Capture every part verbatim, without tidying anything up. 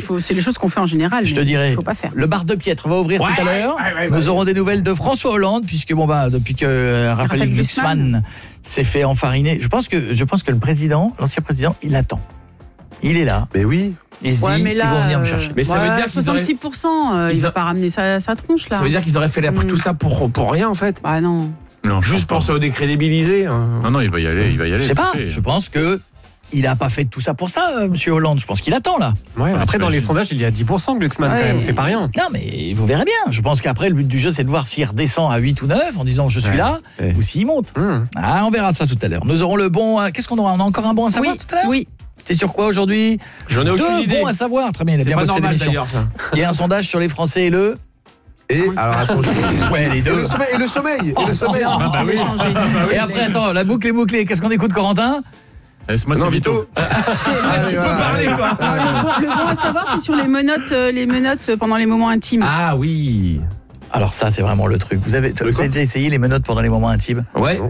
faut, c'est les choses qu'on fait en général. Je te dirais, faut pas faire. le bar de Piètre va ouvrir ouais, tout à l'heure. Ouais, ouais, ouais, Nous ouais. aurons des nouvelles de François Hollande, puisque bon bah depuis que euh, Raphaël Raphaël Glucksmann Glucksmann s'est fait enfariner, je pense que je pense que le président, l'ancien président, il attend. Il est là. Mais oui. Il se Ouais, dit, mais là, ils vont venir me euh, chercher. Mais ça ouais, veut dire qu'ils soixante-six pour cent, euh, ils il va a- pas ramener sa, sa tronche là. Ça veut dire qu'ils auraient fait la- Mm. tout ça pour, pour rien en fait. Bah non. Non, je Juste pense pour pas. se décrédibiliser. hein. Non, non, il va y aller, il va y aller. Je sais c'est pas, fait. je pense que il a pas fait tout ça pour ça, euh, monsieur Hollande. Je pense qu'il attend là. Ouais, après, dans les t'imagines. sondages, il y a dix pour cent Glucksmann, Ouais. quand même, c'est pas rien. Non, mais vous verrez bien. Je pense qu'après, le but du jeu, c'est de voir s'il redescend à huit ou neuf en disant je suis Ouais. là, Ouais. ou s'il monte. Hum. Ah, on verra ça tout à l'heure. Nous aurons le bon. à- Qu'est-ce qu'on aura? On a encore un bon à savoir Oui, tout à l'heure? oui. C'est sur quoi aujourd'hui? J'en ai aucune Deux idée. bons à savoir. Très bien, il a C'est bien pas bossé normal l'émission. d'ailleurs ça. Il y a un sondage sur les Français et le. Et alors attends, je- Ouais, les et deux. le sommeil, et le sommeil, et le sommeil. Ah, bah oui. Et après, attends, la boucle est bouclée. Qu'est-ce qu'on écoute, Corentin? Laisse-moi, Non, c'est Vito. Tu peux parler quoi. Le bon à savoir, c'est sur les menottes, euh, les menottes pendant les moments intimes. Ah oui. Alors ça, c'est vraiment le truc. Vous avez, vous quoi avez déjà essayé les menottes pendant les moments intimes? Ouais.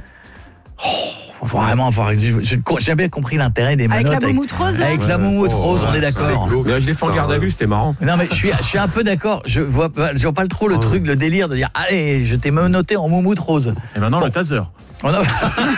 Vraiment, faut- je- je- j'ai jamais compris l'intérêt des Avec menottes. la moumoute rose là. Avec la moumoute Oh, rose, on est ouais, d'accord. c'est glauque. Ouais, je l'ai fait en garde à vue, c'était marrant. Non mais je suis, je suis un peu d'accord. Je vois, pas- je vois pas trop le Oh. truc, le délire de dire allez, je t'ai menotté en moumoute rose. Et maintenant, Bon. le taser. On a-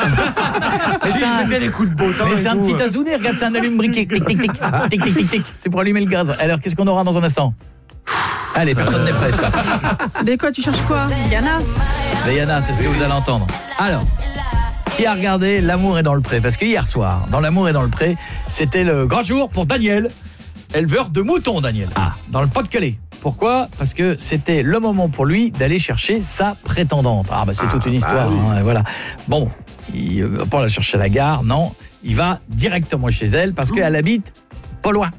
mais c'est un, des coups de beau temps. mais et c'est un tout. petit azouné, regarde, c'est un allume-briquet. Tic, tic, tic, tic, tic, tic, tic. C'est pour allumer le gaz. Alors qu'est-ce qu'on aura dans un instant? Allez, personne n'est prêt. Dès quoi, tu cherches quoi? Yana? Mais Yana, c'est ce que vous allez entendre. Alors, qui a regardé L'amour est dans le pré? Parce que hier soir, dans L'amour est dans le pré, c'était le grand jour pour Daniel, éleveur de moutons, Daniel, ah. dans le Pas-de-Calais. Pourquoi? Parce que c'était le moment pour lui d'aller chercher sa prétendante. Ah bah c'est toute une histoire, bah oui. hein, voilà. Bon, il va pas la chercher à la gare, non. Il va directement chez elle parce qu'elle habite pas loin,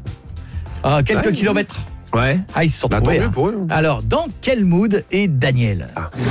à quelques Ouais. kilomètres. Ouais. Ah, ils se sont Bah, tant trouvés. mieux hein. pour eux. Alors, dans quel mood est Daniel?